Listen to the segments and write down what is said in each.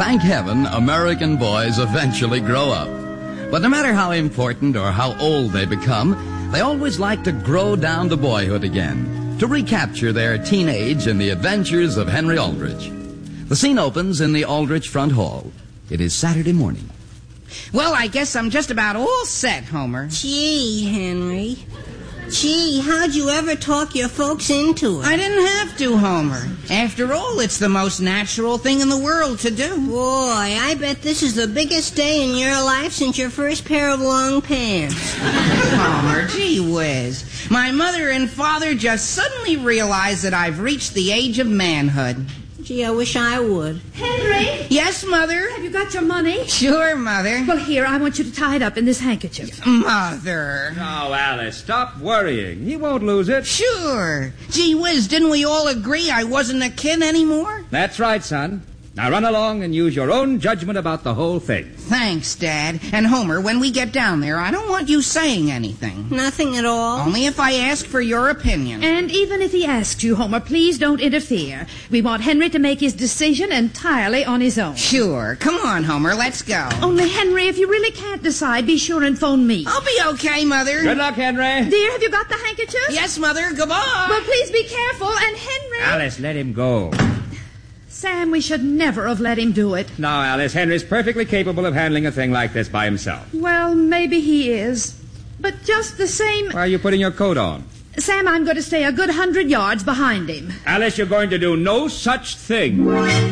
Thank heaven, American boys eventually grow up. But no matter how important or how old they become, they always like to grow down to boyhood again, to recapture their teenage in the adventures of Henry Aldrich. The scene opens in the Aldrich front hall. It is Saturday morning. Well, I guess I'm just about all set, Homer. Gee, Henry. Gee, how'd you ever talk your folks into it? I didn't have to, Homer. After all, it's the most natural thing in the world to do. Boy, I bet this is the biggest day in your life since your first pair of long pants. Homer, gee whiz. My mother and father just suddenly realized that I've reached the age of manhood. Gee, I wish I would. Henry? Yes, Mother? Have you got your money? Sure, Mother. Well, here, I want you to tie it up in this handkerchief. Mother. Oh, Alice, stop worrying. He won't lose it. Sure. Gee whiz, didn't we all agree I wasn't a kid anymore? That's right, son. Now run along and use your own judgment about the whole thing. Thanks, Dad. And Homer, when we get down there, I don't want you saying anything. Nothing at all? Only if I ask for your opinion. And even if he asks you, Homer, please don't interfere. We want Henry to make his decision entirely on his own. Sure. Come on, Homer, let's go. Only, Henry, if you really can't decide, be sure and phone me. I'll be okay, Mother. Good luck, Henry. Dear, have you got the handkerchief? Yes, Mother. Goodbye. Well, please be careful. And Henry... Alice, let him go. Sam, we should never have let him do it. No, Alice, Henry's perfectly capable of handling a thing like this by himself. Well, maybe he is. But just the same... Why are you putting your coat on? Sam, I'm going to stay a good 100 yards behind him. Alice, you're going to do no such thing.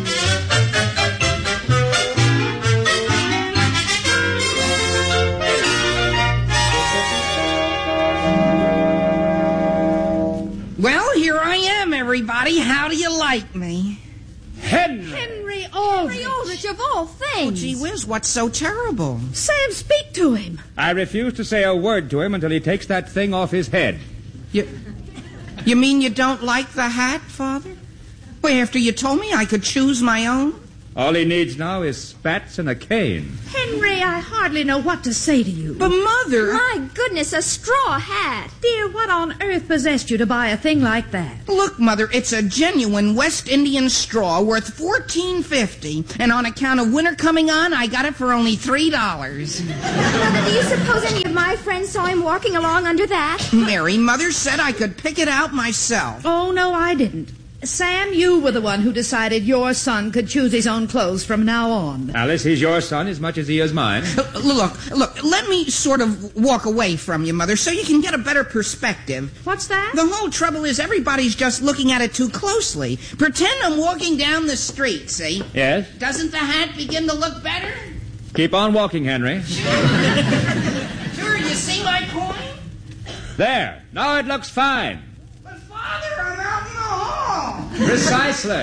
Well, here I am, everybody. How do you like me? Henry Aldrich. Henry Aldrich, of all things. Oh, gee whiz, what's so terrible? Sam, speak to him. I refuse to say a word to him until he takes that thing off his head. You mean you don't like the hat, Father? Well, after you told me I could choose my own? All he needs now is spats and a cane. Henry, I hardly know what to say to you. But, Mother... My goodness, a straw hat. Dear, what on earth possessed you to buy a thing like that? Look, Mother, it's a genuine West Indian straw worth $14.50, and on account of winter coming on, I got it for only $3. Mother, do you suppose any of my friends saw him walking along under that? Mary, Mother said I could pick it out myself. Oh, no, I didn't. Sam, you were the one who decided your son could choose his own clothes from now on. Alice, he's your son as much as he is mine. Look, let me sort of walk away from you, Mother, so you can get a better perspective. What's that? The whole trouble is everybody's just looking at it too closely. Pretend I'm walking down the street, see? Yes? Doesn't the hat begin to look better? Keep on walking, Henry. Sure, you see my point? There. Now it looks fine. But, Father, I'm out in the hall. Precisely.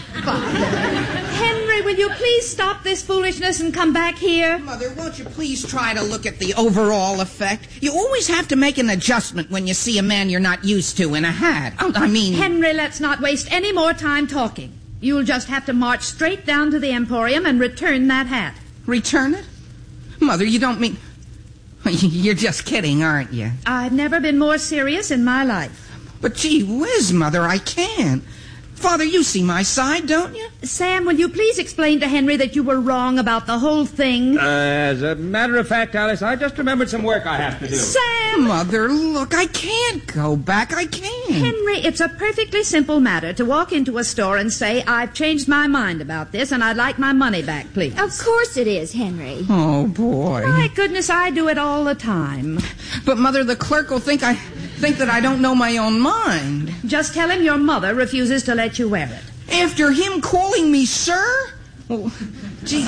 Henry, will you please stop this foolishness and come back here? Mother, won't you please try to look at the overall effect? You always have to make an adjustment when you see a man you're not used to in a hat. I mean... Henry, let's not waste any more time talking. You'll just have to march straight down to the Emporium and return that hat. Return it? Mother, you don't mean... You're just kidding, aren't you? I've never been more serious in my life. But gee whiz, Mother, I can't. Father, you see my side, don't you? Sam, will you please explain to Henry that you were wrong about the whole thing? As a matter of fact, Alice, I just remembered some work I have to do. Sam! Mother, look, I can't go back. I can't. Henry, it's a perfectly simple matter to walk into a store and say, I've changed my mind about this and I'd like my money back, please. Of course it is, Henry. Oh, boy. My goodness, I do it all the time. But, Mother, the clerk will think that I don't know my own mind. Just tell him your mother refuses to let you wear it. After him calling me sir? Oh, gee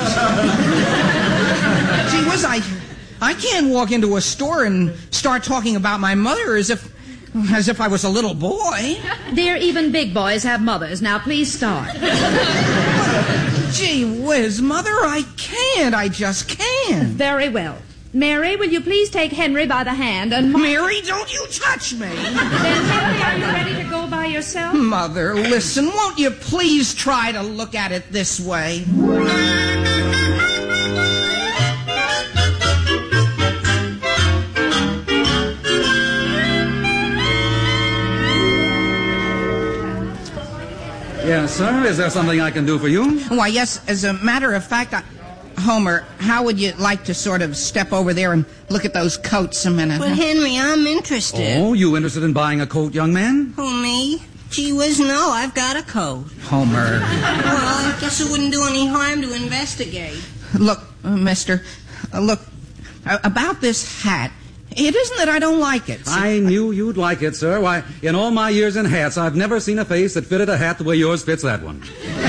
whiz, I can't walk into a store and start talking about my mother as if I was a little boy. Dear, even big boys have mothers. Now, please start. Gee whiz, Mother, I can't. I just can't. Very well. Mary, will you please take Henry by the hand and... Mary, don't you touch me. Then, Henry, are you ready to go by yourself? Mother, listen, won't you please try to look at it this way? Yes, Yes, sir. Is there something I can do for you? Why, yes, as a matter of fact, Homer, how would you like to sort of step over there and look at those coats a minute? But, Henry, I'm interested. Oh, you interested in buying a coat, young man? Who, me? Gee whiz, no, I've got a coat. Homer. Well, I guess it wouldn't do any harm to investigate. Look, mister, about this hat. It isn't that I don't like it. I knew you'd like it, sir. Why, in all my years in hats, I've never seen a face that fitted a hat the way yours fits that one.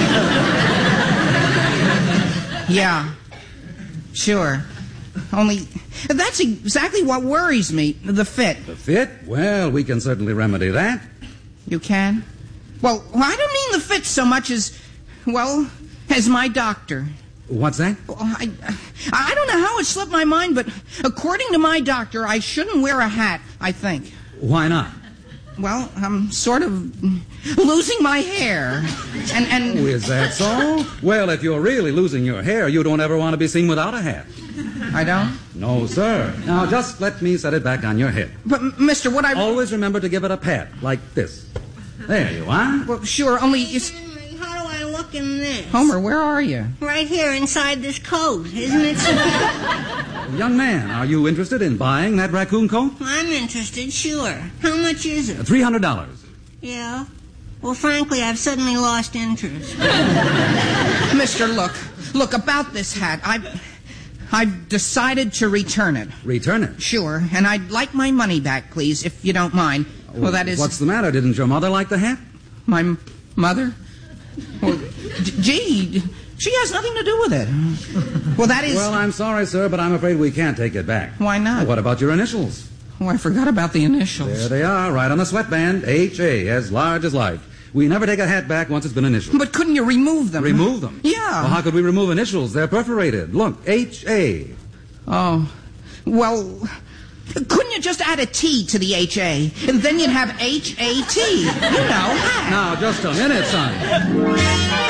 Yeah, sure. Only, that's exactly what worries me, the fit. The fit? Well, we can certainly remedy that. You can? Well, I don't mean the fit so much as, well, as my doctor. What's that? Well, I don't know how it slipped my mind, but according to my doctor, I shouldn't wear a hat, I think. Why not? Well, I'm sort of losing my hair. And Oh, is that so? Well, if you're really losing your hair, you don't ever want to be seen without a hat. I don't? No, sir. Now, just let me set it back on your head. But, mister, what I... Always remember to give it a pat, like this. There you are. Well, sure, only... Henry, how do I look in this? Homer, where are you? Right here inside this coat. Isn't it so? Young man, are you interested in buying that raccoon coat? I'm interested, sure. How much is it? $300. Yeah? Well, frankly, I've suddenly lost interest. Mister, look, about this hat, I've decided to return it. Return it. Sure, and I'd like my money back, please, if you don't mind. Well, that is... What's the matter? Didn't your mother like the hat? My mother? Well, gee, she has nothing to do with it. Well, that is... Well, I'm sorry, sir, but I'm afraid we can't take it back. Why not? What about your initials? Oh, I forgot about the initials. There they are, right on the sweatband. H.A., as large as life. We never take a hat back once it's been initialed. But couldn't you remove them? Remove them? Yeah. Well, how could we remove initials? They're perforated. Look, H.A. Oh, well, couldn't you just add a T to the H.A., and then you'd have H.A.T., you know? Now, just a minute, son.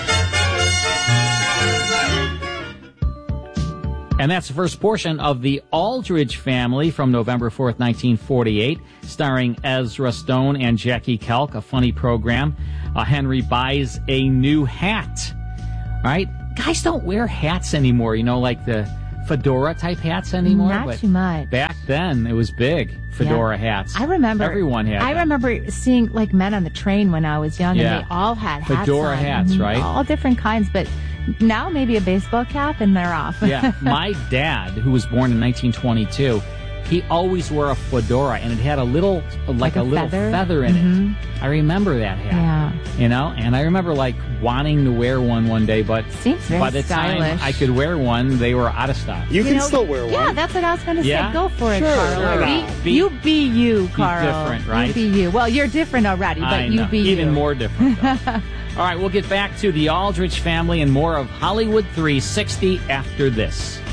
And that's the first portion of The Aldrich Family from November 4th, 1948, starring Ezra Stone and Jackie Kelk, a funny program. Henry buys a new hat. All right? Guys don't wear hats anymore, you know, like the fedora-type hats anymore. Not too much. Back then, it was big, fedora hats. I remember. Everyone had I them. remember seeing, like, men on the train when I was young, and they all had hats fedora on. hats, right? All different kinds, but now maybe a baseball cap, and they're off. Yeah, my dad, who was born in 1922, he always wore a fedora, and it had a little, like a little feather in it. I remember that hat. Yeah. You know, and I remember, like, wanting to wear one day, but Seems very by the stylish. time I could wear one, they were out of stock. You can still wear one. Yeah, that's what I was going to say. Yeah? Go for it, Sure, Carl. why not? You be you, Carl. different, right? You be you. Well, you're different already, but I you know. be you. Even more different, though. All right, we'll get back to the Aldrich Family and more of Hollywood 360 after this.